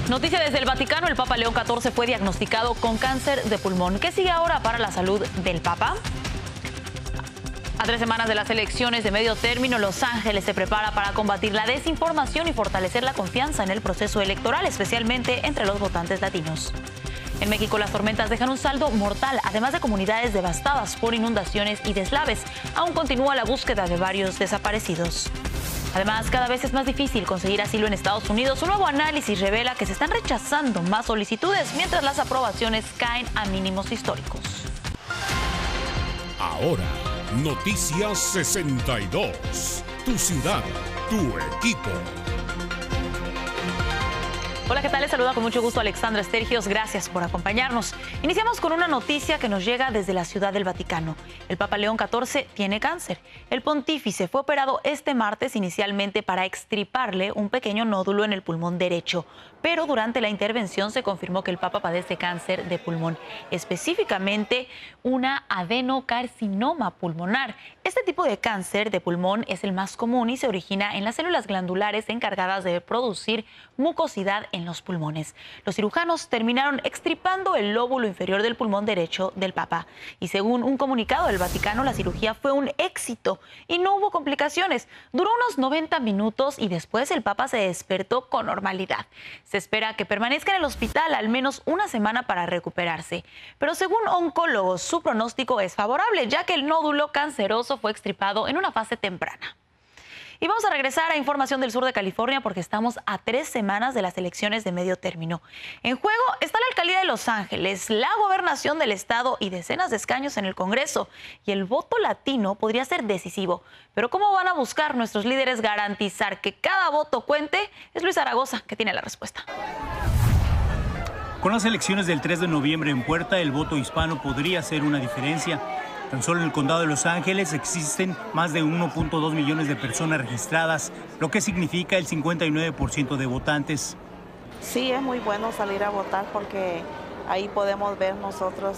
Noticia desde el Vaticano, el Papa León XIV fue diagnosticado con cáncer de pulmón. ¿Qué sigue ahora para la salud del Papa? A 3 semanas de las elecciones de medio término, Los Ángeles se prepara para combatir la desinformación y fortalecer la confianza en el proceso electoral, especialmente entre los votantes latinos. En México, las tormentas dejan un saldo mortal, además de comunidades devastadas por inundaciones y deslaves. Aún continúa la búsqueda de varios desaparecidos. Además, cada vez es más difícil conseguir asilo en Estados Unidos. Un nuevo análisis revela que se están rechazando más solicitudes, mientras las aprobaciones caen a mínimos históricos. Ahora, Noticias 62. Tu ciudad, tu equipo. Hola, ¿qué tal? Les saluda con mucho gusto Alexandra Estergios. Gracias por acompañarnos. Iniciamos con una noticia que nos llega desde la Ciudad del Vaticano. El Papa León XIV tiene cáncer. El pontífice fue operado este martes inicialmente para extirparle un pequeño nódulo en el pulmón derecho, pero durante la intervención se confirmó que el Papa padece cáncer de pulmón, específicamente una adenocarcinoma pulmonar. Este tipo de cáncer de pulmón es el más común y se origina en las células glandulares encargadas de producir mucosidad en los pulmones. Los cirujanos terminaron extirpando el lóbulo inferior del pulmón derecho del Papa. Y según un comunicado del Vaticano, la cirugía fue un éxito y no hubo complicaciones. Duró unos 90 minutos y después el Papa se despertó con normalidad. Se espera que permanezca en el hospital al menos una semana para recuperarse. Pero según oncólogos, su pronóstico es favorable, ya que el nódulo canceroso fue extirpado en una fase temprana. Y vamos a regresar a información del sur de California porque estamos a 3 semanas de las elecciones de medio término. En juego está la alcaldía de Los Ángeles, la gobernación del estado y decenas de escaños en el Congreso. Y el voto latino podría ser decisivo. Pero ¿cómo van a buscar nuestros líderes garantizar que cada voto cuente? Es Luis Zaragoza que tiene la respuesta. Con las elecciones del 3 de noviembre en puerta, el voto hispano podría hacer una diferencia. Tan solo en el condado de Los Ángeles existen más de 1.2 millones de personas registradas, lo que significa el 59% de votantes. Sí, es muy bueno salir a votar porque ahí podemos ver nosotros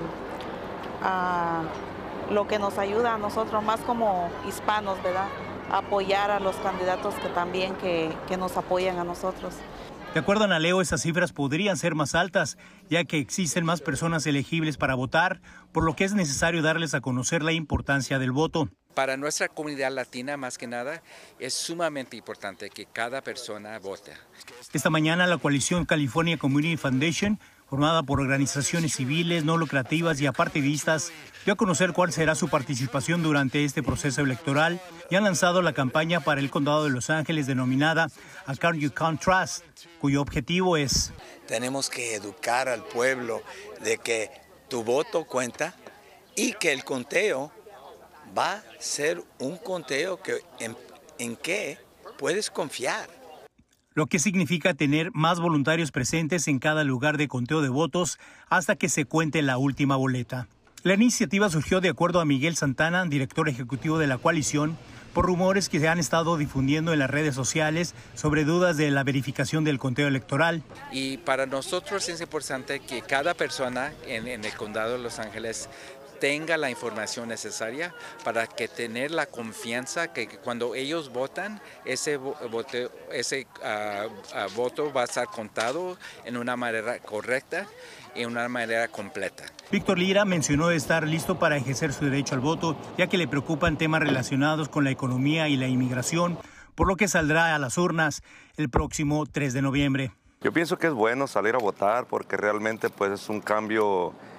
lo que nos ayuda a nosotros, más como hispanos, ¿verdad? Apoyar a los candidatos que también que nos apoyan a nosotros. De acuerdo a Naleo, esas cifras podrían ser más altas, ya que existen más personas elegibles para votar, por lo que es necesario darles a conocer la importancia del voto. Para nuestra comunidad latina, más que nada, es sumamente importante que cada persona vote. Esta mañana, la coalición California Community Foundation, formada por organizaciones civiles, no lucrativas y apartidistas, dio a conocer cuál será su participación durante este proceso electoral y han lanzado la campaña para el condado de Los Ángeles denominada A Card You Can't Trust, cuyo objetivo es: tenemos que educar al pueblo de que tu voto cuenta y que el conteo va a ser un conteo en que puedes confiar. Lo que significa tener más voluntarios presentes en cada lugar de conteo de votos hasta que se cuente la última boleta. La iniciativa surgió, de acuerdo a Miguel Santana, director ejecutivo de la coalición, por rumores que se han estado difundiendo en las redes sociales sobre dudas de la verificación del conteo electoral. Y para nosotros es importante que cada persona en el condado de Los Ángeles tenga la información necesaria para que tener la confianza que cuando ellos votan, ese voto va a estar contado en una manera correcta y en una manera completa. Víctor Lira mencionó estar listo para ejercer su derecho al voto, ya que le preocupan temas relacionados con la economía y la inmigración, por lo que saldrá a las urnas el próximo 3 de noviembre. Yo pienso que es bueno salir a votar porque realmente pues es un cambio